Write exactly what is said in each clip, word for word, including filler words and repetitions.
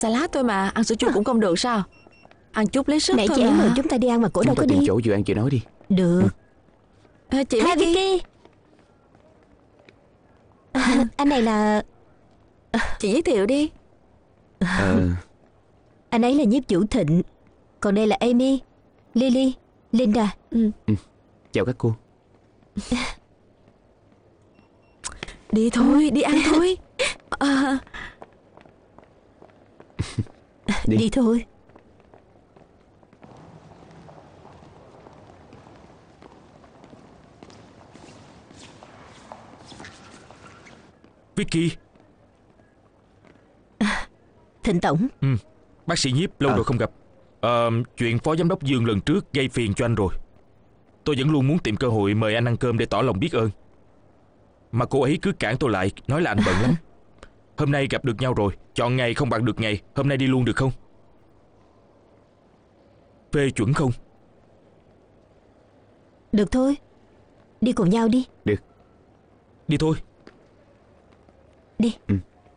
Salad thôi mà, ăn sữa chua cũng không được sao? Ăn chút lấy sức Mẹ thôi chị ấy mà. mời chúng ta đi ăn mà cổ đâu Chúng có ta tìm đi. chỗ vừa ăn chị nói đi. Được. À, chị Hai biết đi. Vicky. À, anh này là... Chị giới thiệu đi. Ờ, Anh ấy là nhiếp chủ Thịnh. Còn đây là Amy, Lily, Linda. Ừ. chào các cô. Đi thôi, đi ăn thôi. À, Đi. Đi thôi. Vicky. Thịnh tổng. Ừ, bác sĩ Nhiếp lâu À. rồi không gặp. Ờ, chuyện phó giám đốc Dương lần trước gây phiền cho anh rồi. Tôi vẫn luôn muốn tìm cơ hội mời anh ăn cơm để tỏ lòng biết ơn, mà cô ấy cứ cản tôi lại, nói là anh bận lắm. Hôm nay gặp được nhau rồi, chọn ngày không bằng được ngày. Hôm nay đi luôn được không? Phê chuẩn không? Được thôi. Đi cùng nhau đi. Được. Đi thôi. Đi. Ừ.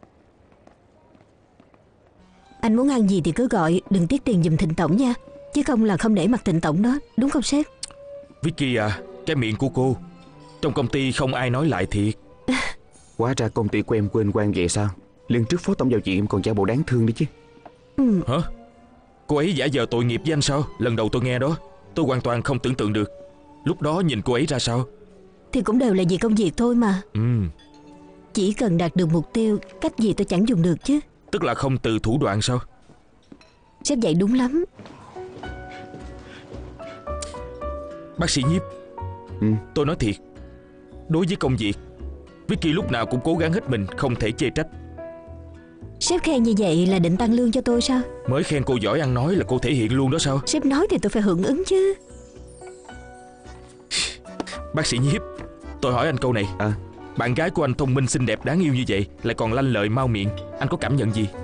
Anh muốn ăn gì thì cứ gọi, đừng tiếc tiền giùm Thịnh tổng nha. Chứ không là không để mặt Thịnh tổng đó. Đúng không sếp? Vicky à, cái miệng của cô, trong công ty không ai nói lại thiệt. Hóa ra công ty của em quên quan vậy sao? Lần trước phó tổng giao diện em còn giả bộ đáng thương đấy chứ. Ừ. Hả? Cô ấy giả vờ tội nghiệp với anh sao? Lần đầu tôi nghe đó, tôi hoàn toàn không tưởng tượng được. Lúc đó nhìn cô ấy ra sao? Thì cũng đều là vì công việc thôi mà. Ừ, Chỉ cần đạt được mục tiêu, cách gì tôi chẳng dùng được chứ. tức là không từ thủ đoạn sao? Sếp dạy đúng lắm. Bác sĩ Nhiếp, Ừ. tôi nói thiệt, đối với công việc, Vicky lúc nào cũng cố gắng hết mình, không thể chê trách. Sếp khen như vậy là định tăng lương cho tôi sao? Mới khen cô giỏi ăn nói là cô thể hiện luôn đó sao? Sếp nói thì tôi phải hưởng ứng chứ. Bác sĩ Nhiếp, tôi hỏi anh câu này. À. Bạn gái của anh thông minh xinh đẹp đáng yêu như vậy, lại còn lanh lợi mau miệng, anh có cảm nhận gì?